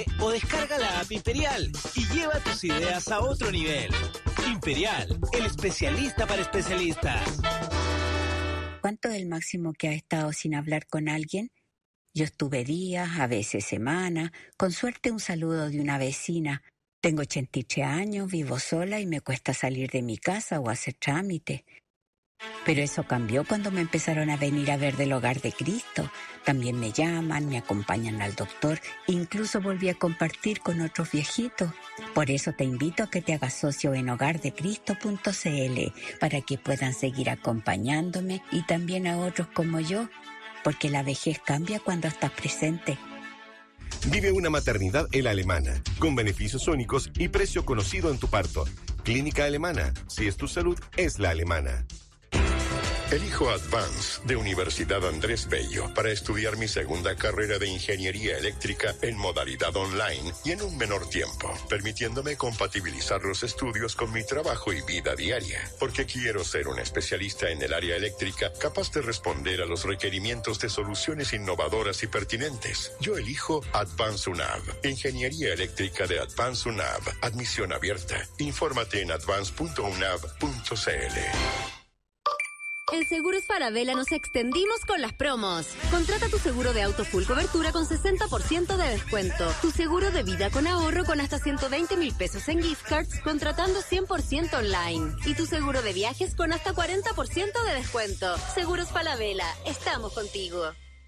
o descarga la app Imperial y lleva tus ideas a otro nivel. Imperial, el especialista para especialistas. ¿Cuánto es el máximo que has estado sin hablar con alguien? Yo estuve días, a veces semanas, con suerte un saludo de una vecina. Tengo 83 años, vivo sola y me cuesta salir de mi casa o hacer trámite. Pero eso cambió cuando me empezaron a venir a ver del Hogar de Cristo. También me llaman, me acompañan al doctor, incluso volví a compartir con otros viejitos. Por eso te invito a que te hagas socio en hogardecristo.cl para que puedan seguir acompañándome y también a otros como yo, porque la vejez cambia cuando estás presente. Vive una maternidad en la Alemana, con beneficios únicos y precio conocido en tu parto. Clínica Alemana, si es tu salud, es la Alemana. Elijo Advance de Universidad Andrés Bello para estudiar mi segunda carrera de ingeniería eléctrica en modalidad online y en un menor tiempo, permitiéndome compatibilizar los estudios con mi trabajo y vida diaria, porque quiero ser un especialista en el área eléctrica capaz de responder a los requerimientos de soluciones innovadoras y pertinentes. Yo elijo Advance UNAV, Ingeniería Eléctrica de Advance UNAV, admisión abierta. Infórmate en advance.unav.cl. En Seguros Falabella nos extendimos con las promos. Contrata tu seguro de auto full cobertura con 60% de descuento. Tu seguro de vida con ahorro con hasta 120,000 pesos en gift cards contratando 100% online. Y tu seguro de viajes con hasta 40% de descuento. Seguros Falabella, estamos contigo.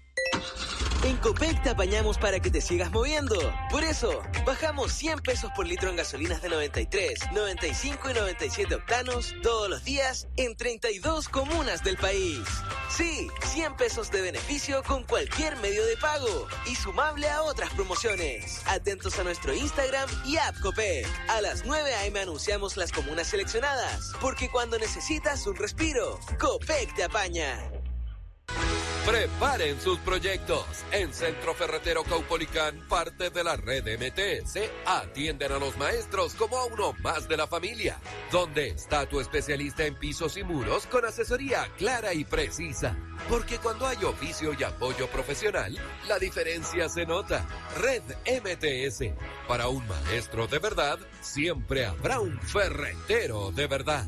En Copec te apañamos para que te sigas moviendo. Por eso, bajamos 100 pesos por litro en gasolinas de 93, 95 y 97 octanos todos los días en 32 comunas del país. Sí, 100 pesos de beneficio con cualquier medio de pago y sumable a otras promociones. Atentos a nuestro Instagram y app Copec. A las 9 a.m. anunciamos las comunas seleccionadas, porque cuando necesitas un respiro, Copec te apaña. Preparen sus proyectos. En Centro Ferretero Caupolicán, parte de la red MTS, atienden a los maestros como a uno más de la familia. ¿Dónde está tu especialista en pisos y muros con asesoría clara y precisa? Porque cuando hay oficio y apoyo profesional, la diferencia se nota. Red MTS. Para un maestro de verdad, siempre habrá un ferretero de verdad.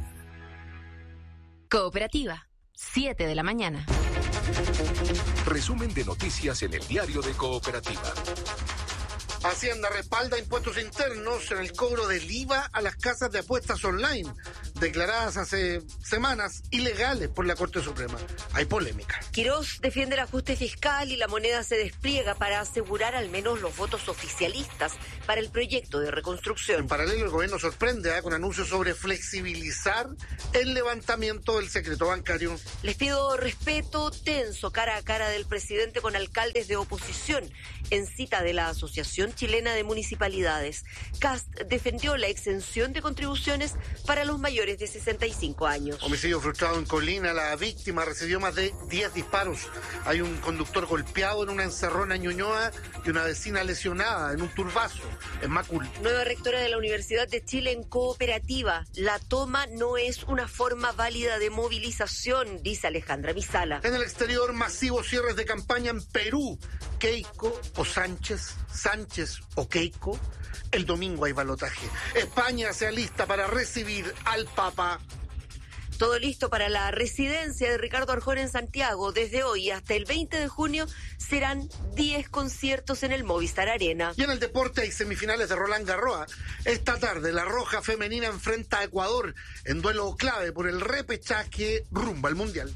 Cooperativa, 7 de la mañana. Resumen de noticias en el diario de Cooperativa. Hacienda respalda impuestos internos en el cobro del IVA a las casas de apuestas online, declaradas hace semanas ilegales por la Corte Suprema. Hay polémica. Quirós defiende el ajuste fiscal y la moneda se despliega para asegurar al menos los votos oficialistas para el proyecto de reconstrucción. En paralelo, el gobierno sorprende con anuncios sobre flexibilizar el levantamiento del secreto bancario. Les pido respeto tenso cara a cara del presidente con alcaldes de oposición en cita de la Asociación Chilena de Municipalidades. Kast defendió la exención de contribuciones para los mayores de 65 años. Homicidio frustrado en Colina. La víctima recibió más de 10 disparos. Hay un conductor golpeado en una encerrona en Ñuñoa y una vecina lesionada en un turbazo en Macul. Nueva rectora de la Universidad de Chile en Cooperativa. La toma no es una forma válida de movilización, dice Alejandra Misala. En el exterior, masivos cierres de campaña en Perú. Keiko o Sánchez, Sánchez o Keiko. El domingo hay balotaje. España se alista para recibir al Papa. Todo listo para la residencia de Ricardo Arjona en Santiago. Desde hoy hasta el 20 de junio serán 10 conciertos en el Movistar Arena. Y en el deporte hay semifinales de Roland Garros. Esta tarde la Roja Femenina enfrenta a Ecuador en duelo clave por el repechaje rumbo al Mundial.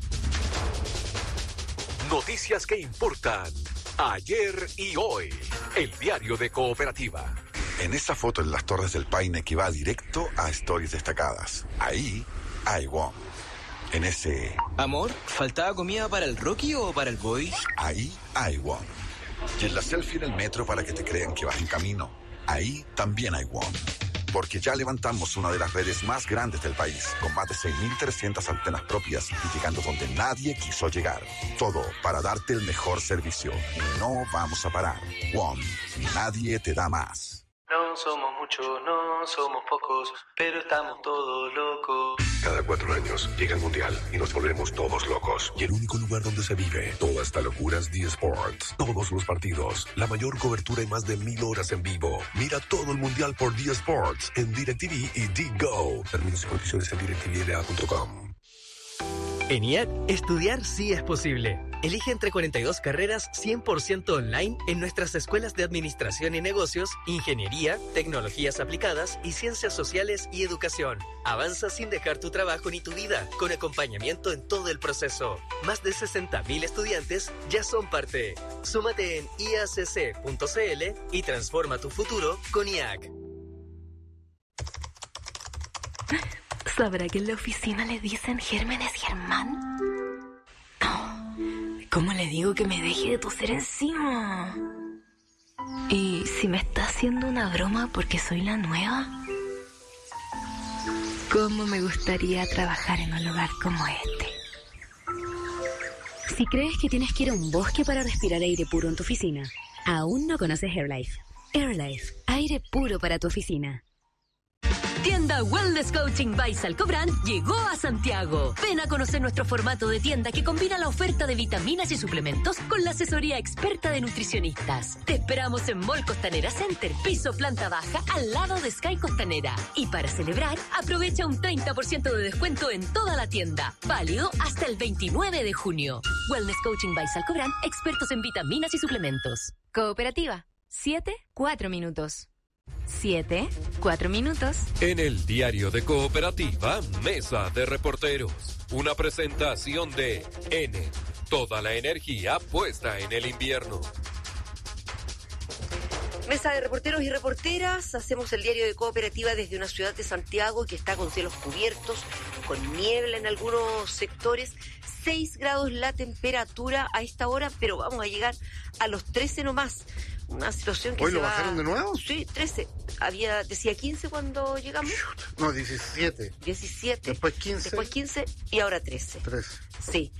Noticias que importan ayer y hoy. El diario de Cooperativa. En esa foto en las Torres del Paine que va directo a Stories destacadas. Ahí hay WOM. En ese... Amor, ¿faltaba comida para el Rocky o para el Boy? Ahí hay WOM. Y en la selfie en el metro para que te crean que vas en camino. Ahí también hay WOM. Porque ya levantamos una de las redes más grandes del país, con más de 6.300 antenas propias y llegando donde nadie quiso llegar. Todo para darte el mejor servicio. Y no vamos a parar. WOM. Nadie te da más. No somos muchos, no somos pocos, pero estamos todos locos. Cada 4 años llega el Mundial y nos volvemos todos locos. Y el único lugar donde se vive toda esta locura es D Sports. Todos los partidos, la mayor cobertura y más de 1000 horas en vivo. Mira todo el Mundial por D Sports en DirecTV y D-Go. Términos y condiciones en directvla.com. En IAC, estudiar sí es posible. Elige entre 42 carreras 100% online en nuestras escuelas de Administración y Negocios, Ingeniería, Tecnologías Aplicadas y Ciencias Sociales y Educación. Avanza sin dejar tu trabajo ni tu vida, con acompañamiento en todo el proceso. Más de 60.000 estudiantes ya son parte. Súmate en iacc.cl y transforma tu futuro con IAC. ¿Sabrá que en la oficina le dicen Gérmenes Germán? Oh, ¿cómo le digo que me deje de toser encima? ¿Y si me está haciendo una broma porque soy la nueva? ¿Cómo me gustaría trabajar en un lugar como este? Si crees que tienes que ir a un bosque para respirar aire puro en tu oficina, aún no conoces AirLife. AirLife, aire puro para tu oficina. Tienda Wellness Coaching by Salcobrand llegó a Santiago. Ven a conocer nuestro formato de tienda que combina la oferta de vitaminas y suplementos con la asesoría experta de nutricionistas. Te esperamos en Mall Costanera Center, piso planta baja, al lado de Sky Costanera. Y para celebrar, aprovecha un 30% de descuento en toda la tienda. Válido hasta el 29 de junio. Wellness Coaching by Salcobrand, expertos en vitaminas y suplementos. Cooperativa. 7-4 minutos. 7-4 minutos. En el diario de Cooperativa, Mesa de Reporteros. Una presentación de N. Toda la energía puesta en el invierno. Mesa de reporteros y reporteras, hacemos el diario de Cooperativa desde una ciudad de Santiago que está con cielos cubiertos, con niebla en algunos sectores, 6 grados la temperatura a esta hora, pero vamos a llegar a los 13 nomás. Una situación que ¿Hoy se lo va... bajaron de nuevo? Sí, 13. Decía 15 cuando llegamos. No, 17. 17. Después 15. Después 15 y ahora 13. 13. Sí.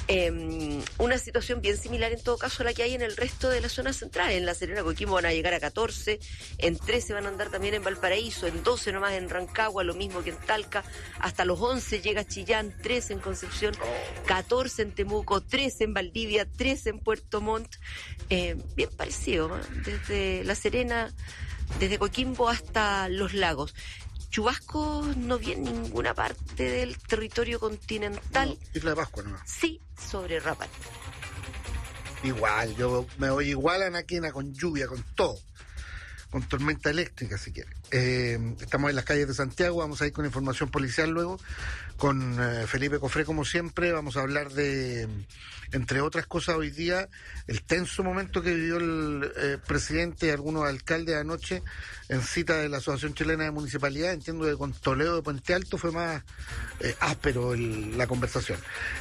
Una situación bien similar en todo caso a la que hay en el resto de la zona central. En La Serena, Coquimbo van a llegar a 14, en 13 van a andar también en Valparaíso, en 12 nomás en Rancagua, lo mismo que en Talca, hasta los 11 llega Chillán, 13 en Concepción, 14 en Temuco, 13 en Valdivia, 13 en Puerto Montt. Bien parecido, ¿no? Desde La Serena, desde Coquimbo hasta Los Lagos. Chubascos no vi en ninguna parte del territorio continental. No, Isla de Pascua, ¿no? Sí, sobre Rapan. Igual, yo me voy igual a Naquena, con lluvia, con todo. Con tormenta eléctrica, si quiere. Estamos en las calles de Santiago, vamos a ir con información policial luego, con Felipe Cofré, como siempre. Vamos a hablar de, entre otras cosas, hoy día, el tenso momento que vivió el presidente y algunos alcaldes anoche en cita de la Asociación Chilena de Municipalidad. Entiendo que con Toledo de Puente Alto fue más áspero la conversación.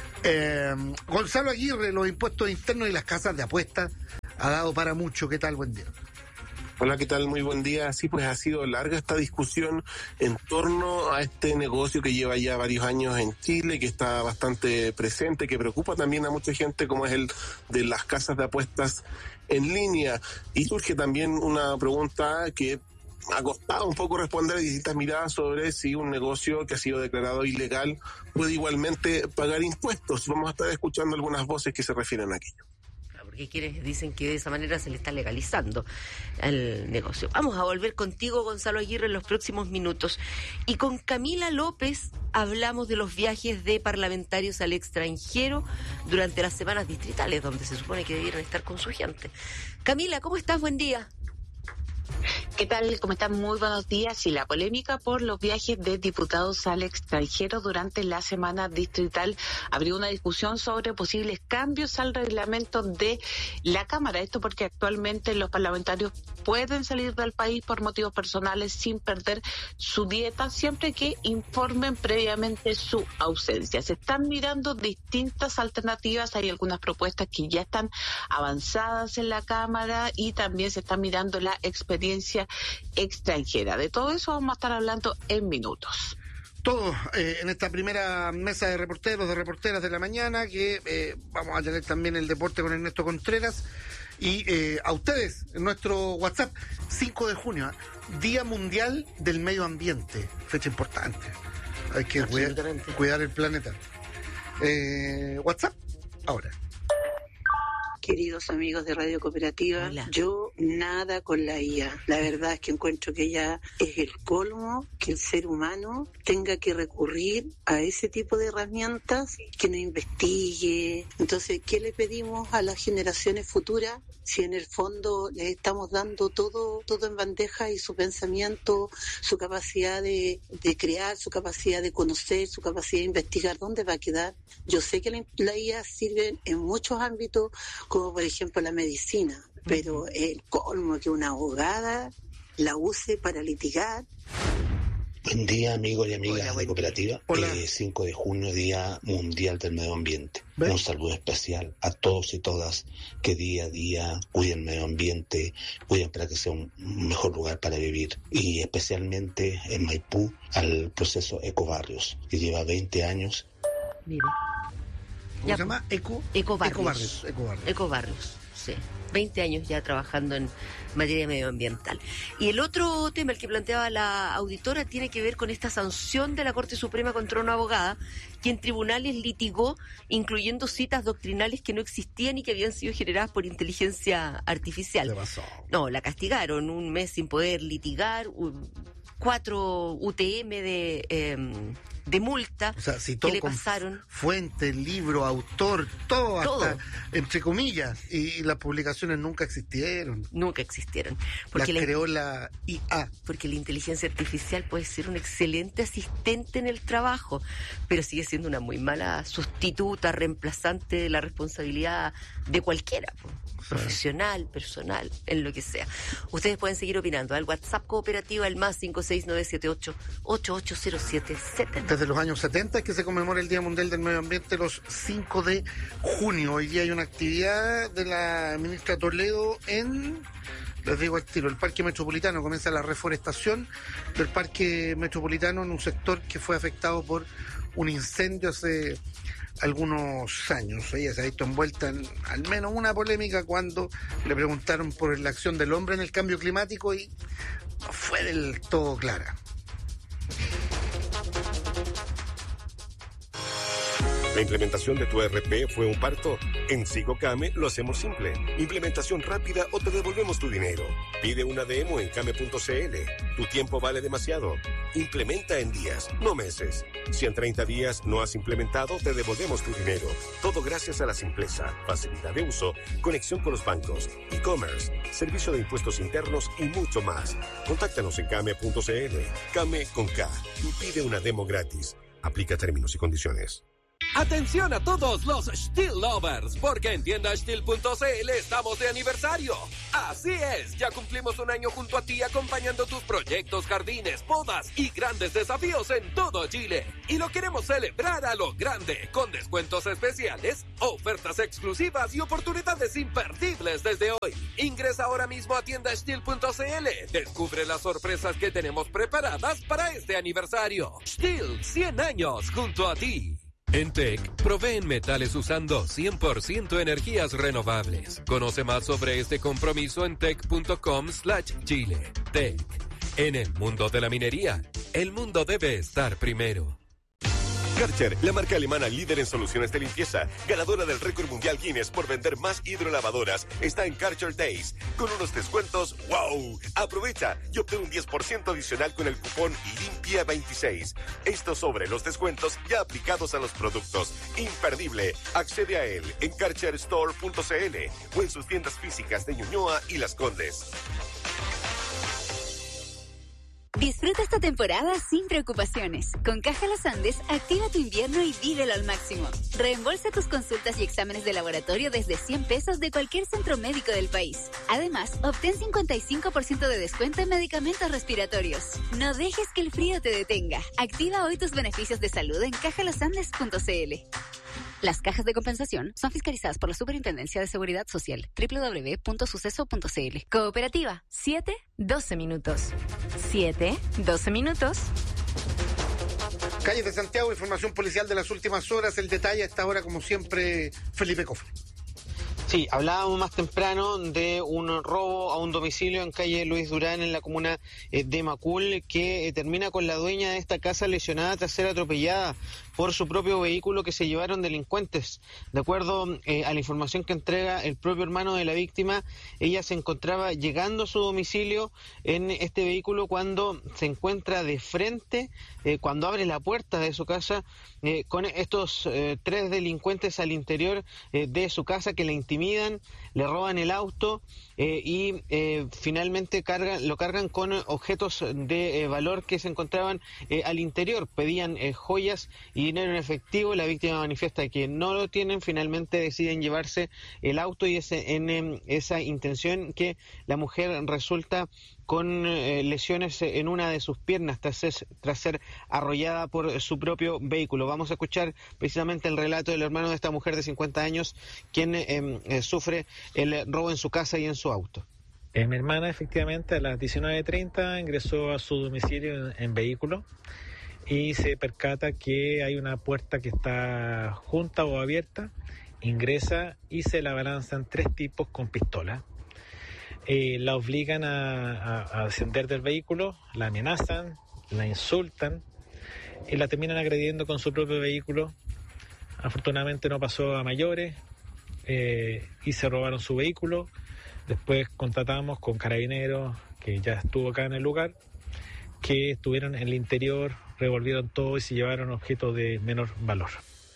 Gonzalo Aguirre, los impuestos internos y las casas de apuestas ha dado para mucho. ¿Qué tal? Buen día. Hola, ¿qué tal? Muy buen día. Sí, pues ha sido larga esta discusión en torno a este negocio que lleva ya varios años en Chile, que está bastante presente, que preocupa también a mucha gente, como es el de las casas de apuestas en línea. Y surge también una pregunta que ha costado un poco responder a distintas miradas sobre si un negocio que ha sido declarado ilegal puede igualmente pagar impuestos. Vamos a estar escuchando algunas voces que se refieren a aquello. Porque quienes dicen que de esa manera se le está legalizando el negocio. Vamos a volver contigo, Gonzalo Aguirre, en los próximos minutos. Y con Camila López hablamos de los viajes de parlamentarios al extranjero durante las semanas distritales, donde se supone que debieran estar con su gente. Camila, ¿cómo estás? Buen día. ¿Qué tal? ¿Cómo están? Muy buenos días. Y la polémica por los viajes de diputados al extranjero durante la semana distrital abrió una discusión sobre posibles cambios al reglamento de la Cámara. Esto porque actualmente los parlamentarios pueden salir del país por motivos personales sin perder su dieta, siempre que informen previamente su ausencia. Se están mirando distintas alternativas. Hay algunas propuestas que ya están avanzadas en la Cámara y también se está mirando la experiencia extranjera. De todo eso vamos a estar hablando en minutos. Todo en esta primera mesa de reporteros, de reporteras de la mañana, que vamos a tener también el deporte con Ernesto Contreras. Y a ustedes, en nuestro WhatsApp, 5 de junio, Día Mundial del Medio Ambiente, fecha importante. Hay que cuidar el planeta. WhatsApp, ahora. Queridos amigos de Radio Cooperativa, hola. Yo nada con la IA. La verdad es que encuentro que ya es el colmo que el ser humano tenga que recurrir a ese tipo de herramientas, que no investigue. Entonces, ¿qué le pedimos a las generaciones futuras si en el fondo les estamos dando todo en bandeja y su pensamiento, su capacidad de crear, su capacidad de conocer, su capacidad de investigar? ¿Dónde va a quedar? Yo sé que la IA sirve en muchos ámbitos, como por ejemplo la medicina, pero el colmo que una abogada la use para litigar. Buen día, amigos y amigas de Cooperativa. 5 de junio, Día Mundial del Medio Ambiente. Un saludo especial a todos y todas que día a día cuiden el medio ambiente, cuiden para que sea un mejor lugar para vivir. Y especialmente en Maipú, al proceso Ecobarrios, que lleva 20 años. Mire. ¿Cómo se llama? Ecobarrios. Ecobarrios, sí. 20 años ya trabajando en materia medioambiental. Y el otro tema, el que planteaba la auditora, tiene que ver con esta sanción de la Corte Suprema contra una abogada que en tribunales litigó, incluyendo citas doctrinales que no existían y que habían sido generadas por inteligencia artificial. ¿Qué pasó? No, la castigaron 1 mes sin poder litigar, 4 UTM de multa, o sea, si que le con pasaron. Fuente, libro, autor, todo. Hasta, entre comillas, y las publicaciones nunca existieron. Porque las creó la IA. Porque la inteligencia artificial puede ser un excelente asistente en el trabajo, pero sigue siendo una muy mala sustituta, reemplazante de la responsabilidad de cualquiera, profesional, personal, en lo que sea. Ustedes pueden seguir opinando al WhatsApp Cooperativa, el más 56978-880770. Desde los años 70 es que se conmemora el Día Mundial del Medio Ambiente, los 5 de junio. Hoy día hay una actividad de la ministra Toledo en, les digo al tiro, el Parque Metropolitano. Comienza la reforestación del Parque Metropolitano en un sector que fue afectado por un incendio hace algunos años. Ella se ha visto envuelta en al menos una polémica cuando le preguntaron por la acción del hombre en el cambio climático y no fue del todo clara. ¿La implementación de tu ERP fue un parto? En SigoCame lo hacemos simple. Implementación rápida o te devolvemos tu dinero. Pide una demo en came.cl. Tu tiempo vale demasiado. Implementa en días, no meses. Si en 30 días no has implementado, te devolvemos tu dinero. Todo gracias a la simpleza, facilidad de uso, conexión con los bancos, e-commerce, servicio de impuestos internos y mucho más. Contáctanos en came.cl. Came con K. Y pide una demo gratis. Aplica términos y condiciones. Atención a todos los Stihl lovers, porque en tiendastihl.cl estamos de aniversario. Así es, ya cumplimos 1 año junto a ti acompañando tus proyectos, jardines, podas y grandes desafíos en todo Chile. Y lo queremos celebrar a lo grande, con descuentos especiales, ofertas exclusivas y oportunidades imperdibles desde hoy. Ingresa ahora mismo a tiendastihl.cl. Descubre las sorpresas que tenemos preparadas para este aniversario. Stihl, 100 años junto a ti. En TEC, proveen metales usando 100% energías renovables. Conoce más sobre este compromiso en tec.com/Chile. TEC. En el mundo de la minería, el mundo debe estar primero. Karcher, la marca alemana líder en soluciones de limpieza, ganadora del récord mundial Guinness por vender más hidrolavadoras, está en Karcher Days, con unos descuentos ¡wow! Aprovecha y obtén un 10% adicional con el cupón LIMPIA26. Esto sobre los descuentos ya aplicados a los productos. Imperdible. Accede a él en karcherstore.cl o en sus tiendas físicas de Ñuñoa y Las Condes. Disfruta esta temporada sin preocupaciones. Con Caja Los Andes, activa tu invierno y vívelo al máximo. Reembolsa tus consultas y exámenes de laboratorio desde 100 pesos de cualquier centro médico del país. Además, obtén 55% de descuento en medicamentos respiratorios. No dejes que el frío te detenga. Activa hoy tus beneficios de salud en cajalosandes.cl. Las cajas de compensación son fiscalizadas por la Superintendencia de Seguridad Social. www.suceso.cl. Cooperativa. 7-12 minutos. 7-12 minutos. Calles de Santiago, información policial de las últimas horas. El detalle a esta hora, como siempre, Felipe Cofre. Sí, hablábamos más temprano de un robo a un domicilio en calle Luis Durán, en la comuna de Macul, que termina con la dueña de esta casa lesionada tras ser atropellada por su propio vehículo que se llevaron delincuentes. De acuerdo a la información que entrega el propio hermano de la víctima, ella se encontraba llegando a su domicilio en este vehículo cuando se encuentra de frente, cuando abre la puerta de su casa, con estos 3 delincuentes al interior de su casa que la intimidan, le roban el auto y finalmente lo cargan con objetos de valor que se encontraban al interior. Pedían joyas y dinero en efectivo. La víctima manifiesta que no lo tienen. Finalmente deciden llevarse el auto y en esa intención que la mujer resulta con lesiones en una de sus piernas tras ser arrollada por su propio vehículo. Vamos a escuchar precisamente el relato del hermano de esta mujer de 50 años, quien sufre el robo en su casa y en su auto. Mi hermana efectivamente a las 19:30 ingresó a su domicilio en vehículo y se percata que hay una puerta que está junta o abierta, ingresa y se la abalanzan 3 tipos con pistola. La obligan a descender del vehículo, la amenazan, la insultan y la terminan agrediendo con su propio vehículo. Afortunadamente no pasó a mayores y se robaron su vehículo. Después contratamos con Carabineros, que ya estuvo acá en el lugar, que estuvieron en el interior, revolvieron todo y se llevaron objetos de menor valor.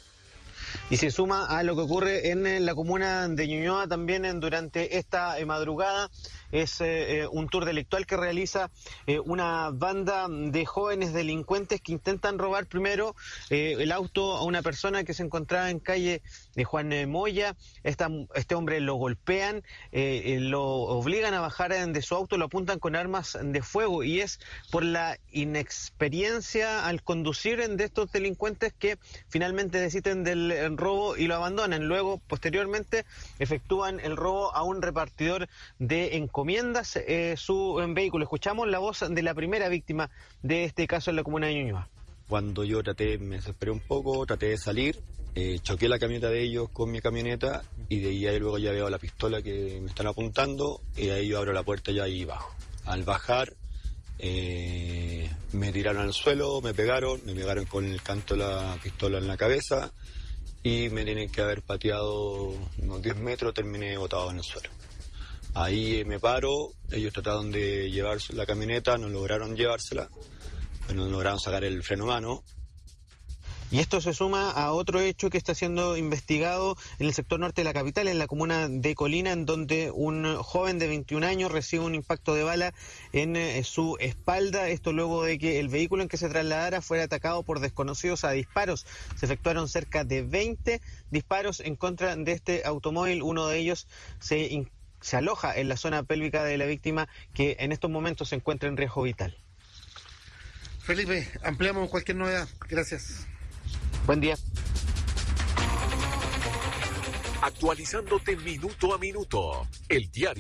Y se suma a lo que ocurre en la comuna de Ñuñoa también durante esta madrugada. Es un tour delictual que realiza una banda de jóvenes delincuentes que intentan robar primero el auto a una persona que se encontraba en calle de Juan Moya. Este hombre lo golpean, lo obligan a bajar de su auto, lo apuntan con armas de fuego, y es por la inexperiencia al conducir de estos delincuentes que finalmente deciden del robo y lo abandonan. Luego, posteriormente, efectúan el robo a un repartidor de encomiendas, su vehículo. Escuchamos la voz de la primera víctima de este caso en la comuna de Ñuñoa. Cuando yo me desesperé un poco, traté de salir, choqué la camioneta de ellos con mi camioneta y de ahí luego ya veo la pistola que me están apuntando y ahí yo abro la puerta y ahí bajo. Al bajar me tiraron al suelo, me pegaron con el canto de la pistola en la cabeza y me tienen que haber pateado unos 10 metros, terminé botado en el suelo. Ahí me paro, ellos trataron de llevarse la camioneta, no lograron llevársela, no lograron sacar el freno a mano. Y esto se suma a otro hecho que está siendo investigado en el sector norte de la capital, en la comuna de Colina, en donde un joven de 21 años recibe un impacto de bala en su espalda. Esto luego de que el vehículo en que se trasladara fuera atacado por desconocidos a disparos. Se efectuaron cerca de 20 disparos en contra de este automóvil. Uno de ellos se aloja en la zona pélvica de la víctima, que en estos momentos se encuentra en riesgo vital. Felipe, ampliamos cualquier novedad. Gracias. Buen día. Actualizándote minuto a minuto. El diario